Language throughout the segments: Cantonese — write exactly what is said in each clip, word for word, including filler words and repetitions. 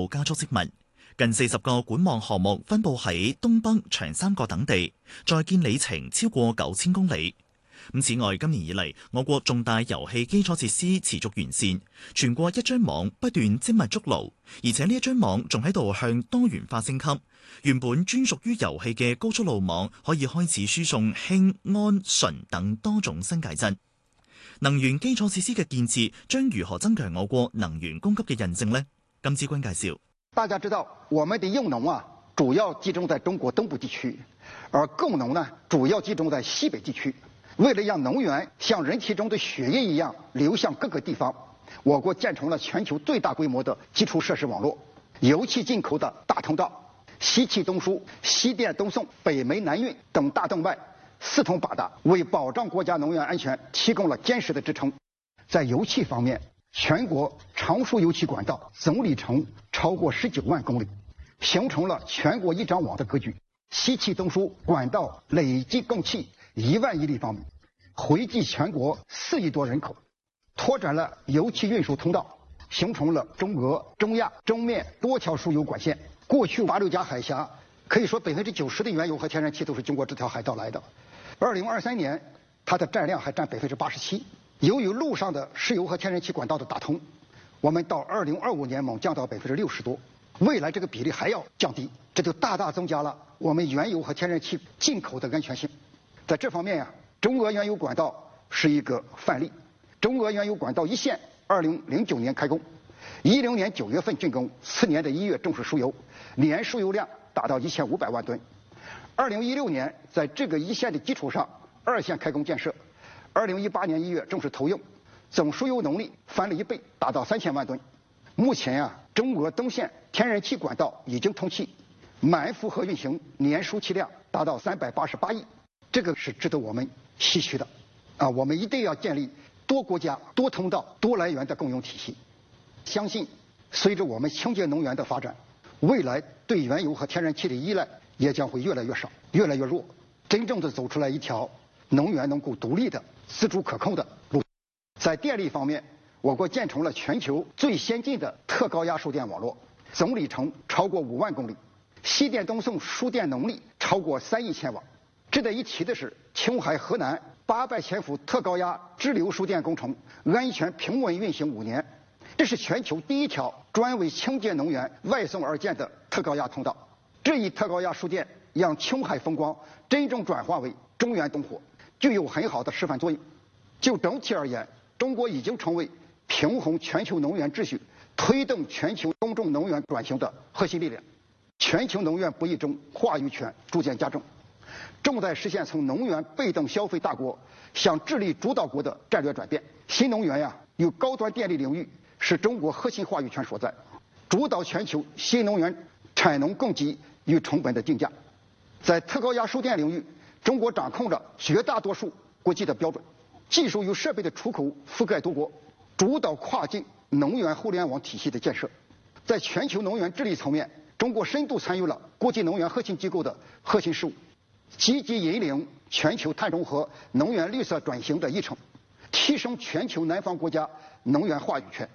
度加速積密。近四十個管網項目分佈喺東北、長三角等地，在建里程超過九千公里。咁此外，今年以嚟，我國重大遊戲基礎設施持續完善，全國一張網不斷精密築牢，而且呢一張網仲喺度向多元化升級。原本專屬於遊戲嘅高速路網可以開始輸送氫、氨、醇等多種新介質。能源基礎設施嘅建設將如何增強我國能源供給嘅韌性呢？金志軍介紹。 大家知道，我們的用農啊，主要集中在中國東部地區，而供農呢，主要集中在西北地區。為了讓能源像人體中的血液一樣流向各個地方，我國建成了全球最大規模的基礎設施網絡，油氣進口的大通道，西氣東輸、西電東送、北煤南運等大動脈四通八達，為保障國家能源安全提供了堅實的支撐。在油氣方面，全國長輸油氣管道總里程超過十九萬公里，形成了全國一張網的格局。西氣東輸管道累計供氣一萬億立方米，惠及全國四億多人口，拓展了油氣運輸通道，形成了中俄、中亞、中缅多條輸油管線。過去馬六甲海峽可以說百分之九十的原油和天然氣都是經過這條海道來的。二零二三年，它的佔量還佔百分之八十七。由於陸上的石油和天然氣管道的打通，我們到二零二五年猛降到百分之六十多，未來這個比例還要降低，這就大大增加了我們原油和天然氣進口的安全性。在這方面呀、啊，中俄原油管道是一個範例。中俄原油管道一線二零零九年開工，一零年九月份竣工，次年的一月正式輸油，年輸油量達到一千五百萬噸。二零一六年在這個一線的基礎上，二線開工建設，二零一八年一月正式投用，總輸油能力翻了一倍，達到三千萬噸。目前啊，中俄東線天然氣管道已經通氣，滿負荷運行，年輸氣量達到三百八十八億。這個是值得我們唏噓的，啊，我們一定要建立多國家、多通道、多來源的供應體系。相信隨着我們清潔能源的發展，未來對原油和天然氣的依賴也將會越來越少、越來越弱，真正的走出來一條能源能夠獨立的、自主可控的路。在電力方面，我國建成了全球最先進的特高壓輸電網絡，總里程超過五萬公里，西電東送輸電能力超過三億千瓦。值得一提的是，青海河南八百千伏特高壓支流輸電工程安全平穩運行五年，這是全球第一條專為清潔能源外送而建的特高壓通道。這一特高壓輸電讓青海風光真正轉化為中原東火，具有很好的示範作用。就整體而言，中國已經成為平衡全球能源秩序、推動全球公眾能源轉型的核心力量。全球能源博弈中話語權逐漸加重，正在實現從能源被動消費大國向治理主導國的戰略轉變。新能源呀，有高端電力領域是中國核心話語權所在，主導全球新能源產能供給與成本的定價。在特高壓輸電領域，中國掌控着絕大多數國際的標準，技術與設備的出口覆蓋多國，主導跨境能源互聯網體系的建設。在全球能源治理層面，中國深度參與了國際能源核心機構的核心事務，積極引領全球碳中和、能源綠色轉型的議程，提升全球南方國家能源話語權。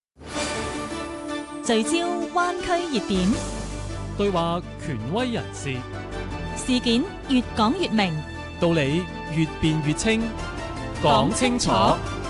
聚焦灣區熱點， 對話權威人士， 事件越講越明， 道理越辯越清，講清楚。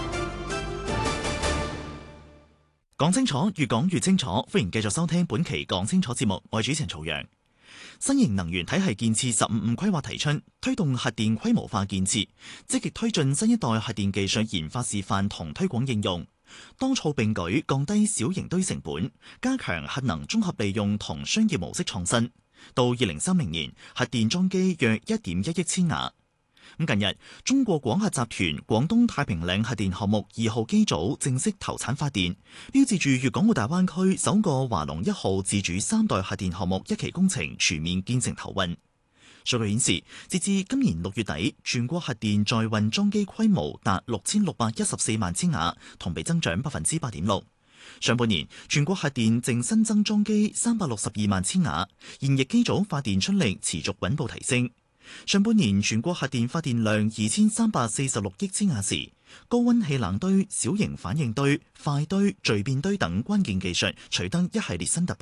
講清楚，越講越清楚。歡迎繼續收聽本期講清楚節目，我係主持人曹陽。新型能源體系建設十五五規劃提出，推動核電規模化建設，積極推進新一代核電技術研發示範同推廣應用，多措並舉，降低小型堆成本，加強核能綜合利用同商業模式創新。到二零三零年，核電裝機約一點一億千瓦。咁近日，中國廣核集團廣東太平嶺核電項目二號機組正式投產發電，標誌住粵港澳大灣區首個華龍一號自主三代核電項目一期工程全面建成投運。數據顯示，截至今年六月底，全國核電在運裝機規模達六千六百一十四萬千瓦，同比增長百分之八點六。上半年，全國核電淨新增裝機三百六十二萬千瓦，現役機組發電出力持續穩步提升。上半年全國核電發電量二千三百四十六億千瓦時，高溫氣冷堆、小型反應堆、快堆、聚變堆等關鍵技術取得一系列新突破。